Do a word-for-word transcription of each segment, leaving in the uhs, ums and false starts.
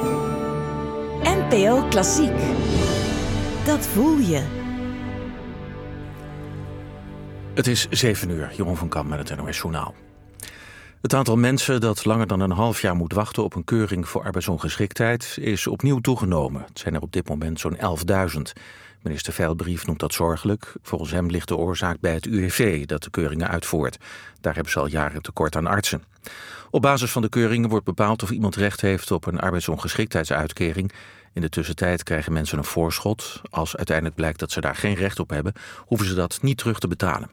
N P O Klassiek. Dat voel je. Het is zeven uur, Jeroen van Kamp met het N O S Journaal. Het aantal mensen dat langer dan een half jaar moet wachten op een keuring voor arbeidsongeschiktheid is opnieuw toegenomen. Het zijn er op dit moment zo'n elfduizend. Minister Veilbrief noemt dat zorgelijk. Volgens hem ligt de oorzaak bij het U W V dat de keuringen uitvoert. Daar hebben ze al jaren tekort aan artsen. Op basis van de keuringen wordt bepaald of iemand recht heeft op een arbeidsongeschiktheidsuitkering. In de tussentijd krijgen mensen een voorschot. Als uiteindelijk blijkt dat ze daar geen recht op hebben, hoeven ze dat niet terug te betalen.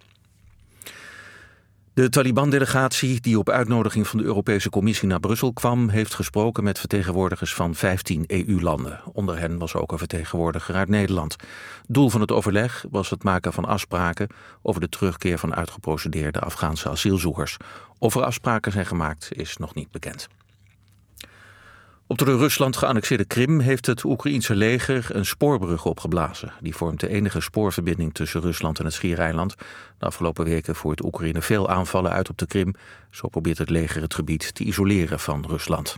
De Taliban-delegatie die op uitnodiging van de Europese Commissie naar Brussel kwam, heeft gesproken met vertegenwoordigers van vijftien E U-landen. Onder hen was ook een vertegenwoordiger uit Nederland. Doel van het overleg was het maken van afspraken over de terugkeer van uitgeprocedeerde Afghaanse asielzoekers. Of er afspraken zijn gemaakt is nog niet bekend. Op de door Rusland geannexeerde Krim heeft het Oekraïense leger een spoorbrug opgeblazen. Die vormt de enige spoorverbinding tussen Rusland en het Schiereiland. De afgelopen weken voert Oekraïne veel aanvallen uit op de Krim. Zo probeert het leger het gebied te isoleren van Rusland.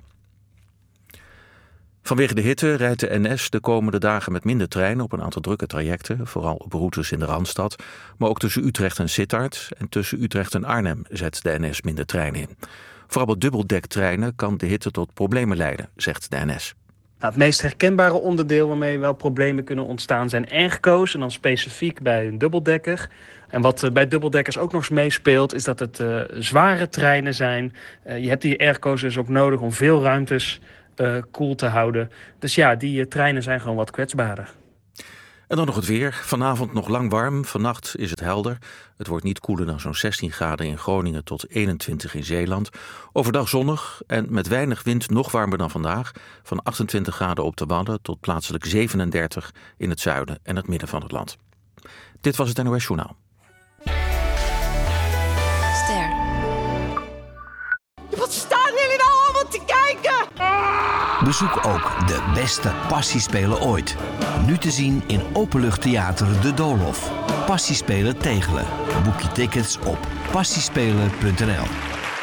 Vanwege de hitte rijdt de N S de komende dagen met minder treinen op een aantal drukke trajecten. Vooral op routes in de Randstad. Maar ook tussen Utrecht en Sittard en tussen Utrecht en Arnhem zet de N S minder treinen in. Vooral op dubbeldektreinen kan de hitte tot problemen leiden, zegt de N S. Nou, het meest herkenbare onderdeel waarmee wel problemen kunnen ontstaan zijn airco's en dan specifiek bij een dubbeldekker. En wat uh, bij dubbeldekkers ook nog eens meespeelt is dat het uh, zware treinen zijn. Uh, je hebt die airco's dus ook nodig om veel ruimtes uh, koel te houden. Dus ja, die uh, treinen zijn gewoon wat kwetsbaarder. En dan nog het weer. Vanavond nog lang warm. Vannacht is het helder. Het wordt niet koeler dan zo'n zestien graden in Groningen tot eenentwintig in Zeeland. Overdag zonnig en met weinig wind nog warmer dan vandaag. Van achtentwintig graden op de Wadden tot plaatselijk zevenendertig in het zuiden en het midden van het land. Dit was het N O S Journaal. Ster. Wat staan jullie nou allemaal te kijken? Bezoek ook de beste Passiespelen ooit. Nu te zien in Openluchttheater De Doolhof. Passiespelen Tegelen. Boek je tickets op passiespelen punt n l.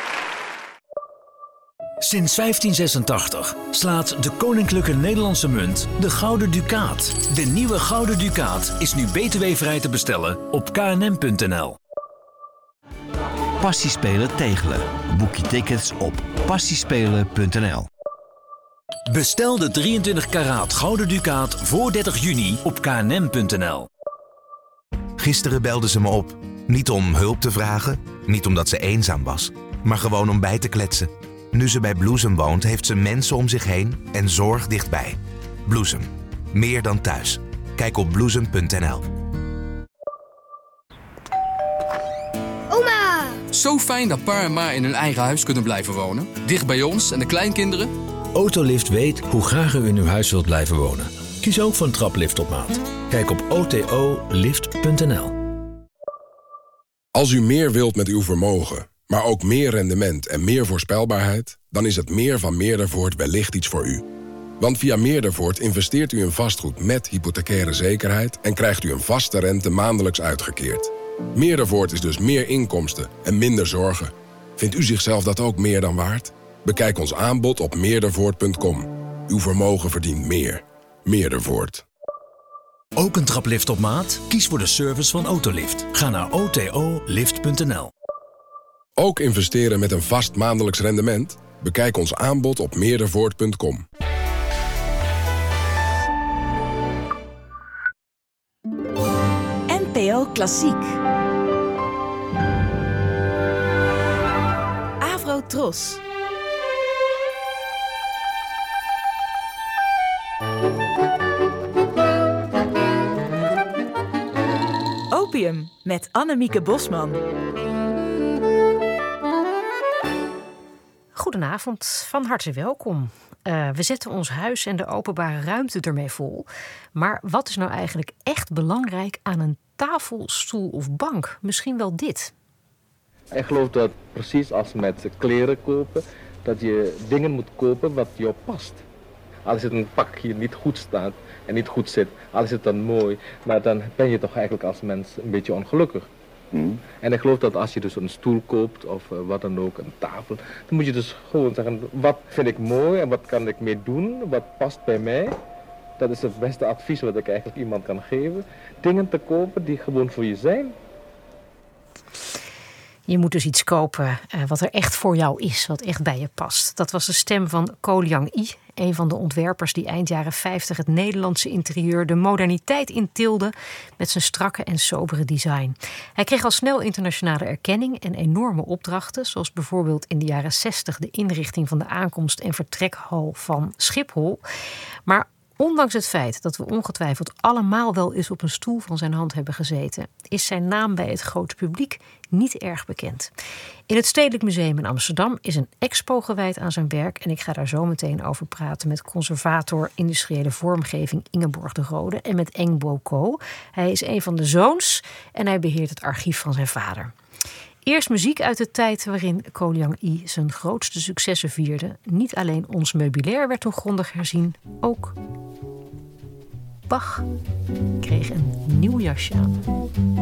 Sinds vijftien zesentachtig slaat de Koninklijke Nederlandse Munt de Gouden Ducaat. De nieuwe Gouden Ducaat is nu B T W-vrij te bestellen op k n m punt n l. Passiespelen Tegelen. Boek je tickets op passiespelen punt n l. Bestel de drieëntwintig karaat Gouden Ducaat voor dertig juni op k n m punt n l. Gisteren belde ze me op. Niet om hulp te vragen, niet omdat ze eenzaam was, maar gewoon om bij te kletsen. Nu ze bij Bloesem woont, heeft ze mensen om zich heen en zorg dichtbij. Bloesem. Meer dan thuis. Kijk op bloesem punt n l. Oma! Zo fijn dat pa en ma in hun eigen huis kunnen blijven wonen. Dicht bij ons en de kleinkinderen. Autolift weet hoe graag u in uw huis wilt blijven wonen. Kies ook voor een traplift op maat. Kijk op o t o lift punt n l. Als u meer wilt met uw vermogen, maar ook meer rendement en meer voorspelbaarheid, dan is het meer van Meerdervoort wellicht iets voor u. Want via Meerdervoort investeert u in vastgoed met hypothecaire zekerheid en krijgt u een vaste rente maandelijks uitgekeerd. Meerdervoort is dus meer inkomsten en minder zorgen. Vindt u zichzelf dat ook meer dan waard? Bekijk ons aanbod op meerdervoort punt com. Uw vermogen verdient meer. Meerdervoort. Ook een traplift op maat? Kies voor de service van Autolift. Ga naar o t o lift punt n l. Ook investeren met een vast maandelijks rendement? Bekijk ons aanbod op meerdervoort punt com. N P O Klassiek. Avro Tros. Opium met Annemieke Bosman. Goedenavond, van harte welkom. Uh, we zetten ons huis en de openbare ruimte ermee vol. Maar wat is nou eigenlijk echt belangrijk aan een tafel, stoel of bank? Misschien wel dit. Ik geloof dat precies als met kleren kopen, dat je dingen moet kopen wat je past. Als het een pakje niet goed staat en niet goed zit, al is het dan mooi, maar dan ben je toch eigenlijk als mens een beetje ongelukkig. Hmm. En ik geloof dat als je dus een stoel koopt of uh, wat dan ook, een tafel, dan moet je dus gewoon zeggen, wat vind ik mooi en wat kan ik mee doen, wat past bij mij. Dat is het beste advies wat ik eigenlijk iemand kan geven. Dingen te kopen die gewoon voor je zijn. Je moet dus iets kopen uh, wat er echt voor jou is, wat echt bij je past. Dat was de stem van Ko Liang-i, een van de ontwerpers die eind jaren vijftig het Nederlandse interieur de moderniteit intilde met zijn strakke en sobere design. Hij kreeg al snel internationale erkenning en enorme opdrachten, zoals bijvoorbeeld in de jaren zestig de inrichting van de aankomst- en vertrekhal van Schiphol. Maar ondanks het feit dat we ongetwijfeld allemaal wel eens op een stoel van zijn hand hebben gezeten, is zijn naam bij het grote publiek niet erg bekend. In het Stedelijk Museum in Amsterdam is een expo gewijd aan zijn werk en ik ga daar zo meteen over praten met conservator industriële vormgeving Ingeborg de Rode en met Engbo Ko. Hij is een van de zoons en hij beheert het archief van zijn vader. Eerst muziek uit de tijd waarin Ko Liang-i zijn grootste successen vierde. Niet alleen ons meubilair werd toen grondig herzien, ook Bach kreeg een nieuw jasje aan.